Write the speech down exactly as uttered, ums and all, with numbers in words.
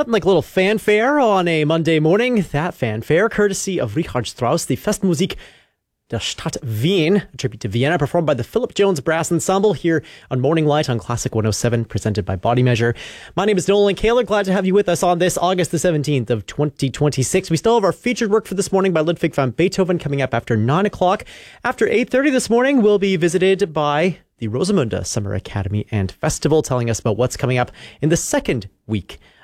Nothing like a little fanfare on a Monday morning. That fanfare, courtesy of Richard Strauss, the Festmusik der Stadt Wien, a tribute to Vienna, performed by the Philip Jones Brass Ensemble here on Morning Light on Classic one oh seven, presented by Body Measure. My name is Nolan Kaler. Glad to have you with us on this August the seventeenth of twenty twenty-six. We still have our featured work for this morning by Ludwig van Beethoven coming up after nine o'clock. After eight thirty this morning, we'll be visited by the Rosamunde Summer Academy and Festival, telling us about what's coming up in the second week